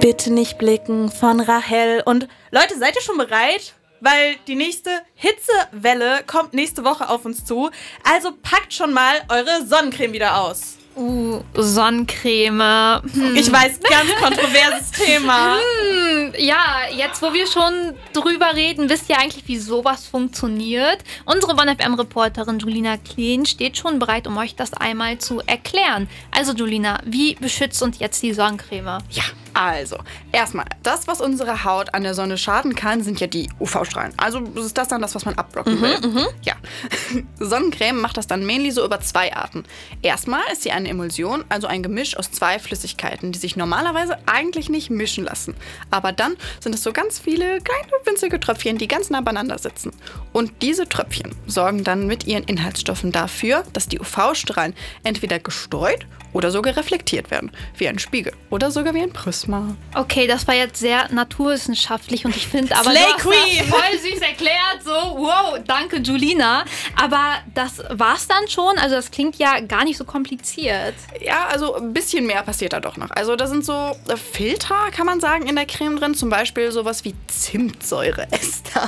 Bitte nicht blicken von Rahel. Und Leute, seid ihr schon bereit? Weil die nächste Hitzewelle kommt nächste Woche auf uns zu. Also packt schon mal eure Sonnencreme wieder aus. Sonnencreme. Ich weiß, ganz kontroverses Thema. Ja, jetzt wo wir schon drüber reden, wisst ihr eigentlich, wie sowas funktioniert? Unsere OneFM-Reporterin Julina Kleen steht schon bereit, um euch das einmal zu erklären. Also Julina, wie beschützt uns jetzt die Sonnencreme? Ja, also, erstmal, das, was unsere Haut an der Sonne schaden kann, sind ja die UV-Strahlen. Also ist das dann das, was man abblocken will. Ja. Sonnencreme macht das dann mainly so über 2 Arten. Erstmal ist sie eine Emulsion, also ein Gemisch aus 2 Flüssigkeiten, die sich normalerweise eigentlich nicht mischen lassen. Aber dann sind es so ganz viele kleine winzige Tröpfchen, die ganz nah beieinander sitzen. Und diese Tröpfchen sorgen dann mit ihren Inhaltsstoffen dafür, dass die UV-Strahlen entweder gestreut oder sogar reflektiert werden, wie ein Spiegel oder sogar wie ein Prisma. Okay, das war jetzt sehr naturwissenschaftlich und ich finde aber, Slay du hast Queen! das voll süß erklärt, so, wow, danke Julina. Aber das war's dann schon, also das klingt ja gar nicht so kompliziert. Ja, also ein bisschen mehr passiert da doch noch. Also da sind so Filter, kann man sagen, in der Creme drin. Zum Beispiel sowas wie Zimtsäureester.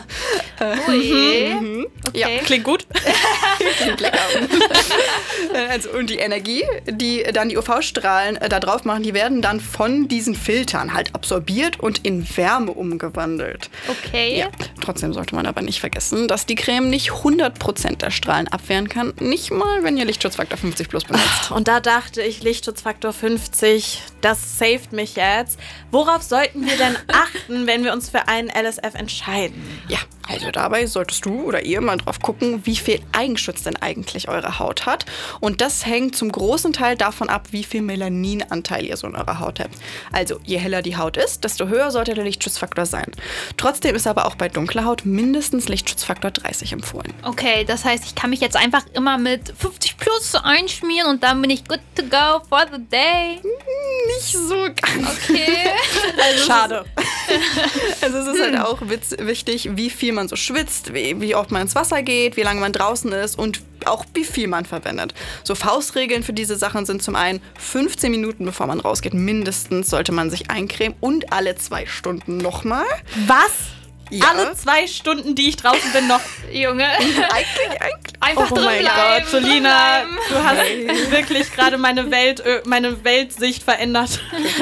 Ui. Okay. Ja, Klingt gut. klingt lecker. Also, und die Energie, die dann die UV-Strahlen da drauf machen, die werden dann von diesen Filtern halt absorbiert und in Wärme umgewandelt. Okay. Ja, trotzdem sollte man aber nicht vergessen, dass die Creme nicht 100% der Strahlen abwehren kann. Nicht mal, wenn ihr Lichtschutzfaktor 50 plus benutzt. Und da dachte ich, Lichtschutzfaktor 50, das saved mich jetzt. Worauf sollten wir denn achten, wenn wir uns für einen LSF entscheiden? Ja, also dabei solltest du oder ihr mal drauf gucken, wie viel Eigenschutz denn eigentlich eure Haut hat. Und das hängt zum großen Teil davon ab, wie viel Melaninanteil ihr so in eurer Haut habt. Also je heller die Haut ist, desto höher sollte der Lichtschutzfaktor sein. Trotzdem ist aber auch bei dunkler Haut mindestens Lichtschutzfaktor 30 empfohlen. Okay, das heißt, ich kann mich jetzt einfach immer mit 50 plus einschmieren und dann bin ich good to go for the day. Nicht so ganz. Okay. Schade. Also es ist halt auch wichtig, wie viel man so schwitzt, wie oft man ins Wasser geht, wie lange man draußen ist und auch wie viel man verwendet. So Faustregeln für diese Sachen sind zum einen 15 Minuten, bevor man rausgeht, mindestens sollte man sich eincremen und alle 2 Stunden nochmal. Was? Ja. Alle 2 Stunden, die ich draußen bin, noch. Junge. Eigentlich. Einfach Oh drin mein bleiben. Gott, Julina, drin bleiben. du hast wirklich gerade meine Weltsicht verändert.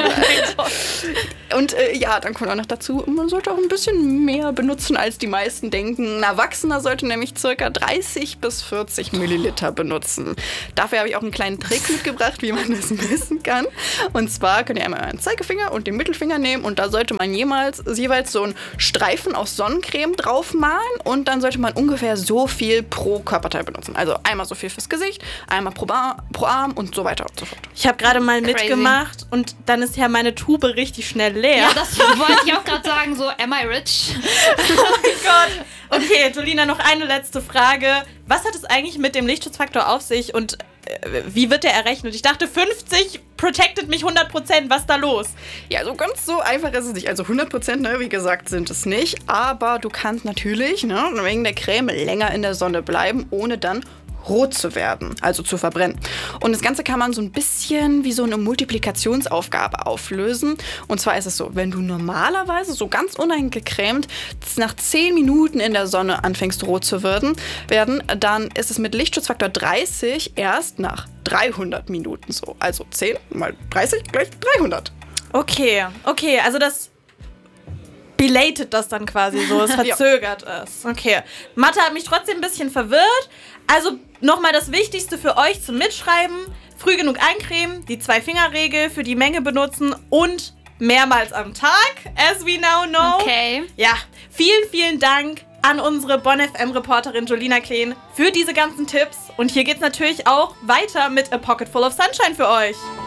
Und ja, dann kommt auch noch dazu, man sollte auch ein bisschen mehr benutzen, als die meisten denken. Ein Erwachsener sollte nämlich ca. 30 bis 40 Milliliter benutzen. Dafür habe ich auch einen kleinen Trick mitgebracht, wie man das messen kann. Und zwar könnt ihr einmal einen Zeigefinger und den Mittelfinger nehmen und da sollte man jeweils so einen Streifen aus Sonnencreme draufmalen und dann sollte man ungefähr so viel pro Körperteil benutzen. Also einmal so viel fürs Gesicht, einmal pro Arm und so weiter und so fort. Ich habe gerade mal Crazy. mitgemacht und dann ist ja meine Tube richtig schnell leer. Ja, das wollte ich auch gerade sagen, so, am I rich? Oh Gott. Okay, Julina, noch eine letzte Frage. Was hat es eigentlich mit dem Lichtschutzfaktor auf sich und wie wird der errechnet? Ich dachte, 50 protected mich 100%. Was ist da los? Ja, so ganz so einfach ist es nicht. Also 100%, ne, wie gesagt, sind es nicht. Aber du kannst natürlich, ne, wegen der Creme länger in der Sonne bleiben, ohne dann rot zu werden, also zu verbrennen. Und das Ganze kann man so ein bisschen wie so eine Multiplikationsaufgabe auflösen. Und zwar ist es so, wenn du normalerweise so ganz uneingecremt nach 10 Minuten in der Sonne anfängst rot zu werden, dann ist es mit Lichtschutzfaktor 30 erst nach 300 Minuten so. Also 10 mal 30 gleich 300. Okay, also das belated das dann quasi so, es verzögert es. Okay, Mathe hat mich trotzdem ein bisschen verwirrt. Also nochmal das Wichtigste für euch zum Mitschreiben. Früh genug eincremen, die 2-Finger-Regel für die Menge benutzen und mehrmals am Tag, as we now know. Okay. Ja, vielen Dank an unsere BonFM-Reporterin Julina Kleen für diese ganzen Tipps. Und hier geht's natürlich auch weiter mit A Pocket Full of Sunshine für euch.